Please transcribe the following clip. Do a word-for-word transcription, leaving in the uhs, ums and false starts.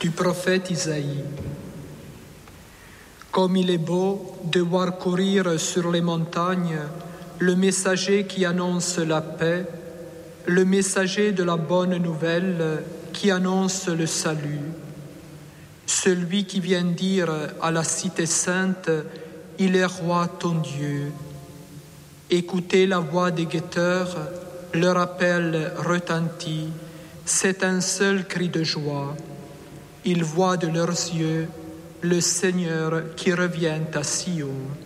du prophète Isaïe. Comme il est beau de voir courir sur les montagnes le messager qui annonce la paix, le messager de la bonne nouvelle qui annonce le salut, celui qui vient dire à la cité sainte, « Il est roi ton Dieu ». Écoutez la voix des guetteurs, leur appel retentit, c'est un seul cri de joie. Ils voient de leurs yeux le Seigneur qui revient à Sion.